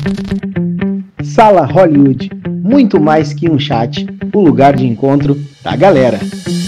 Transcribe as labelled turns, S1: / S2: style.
S1: Sala Hollywood, muito mais que um chat, o lugar de encontro da galera.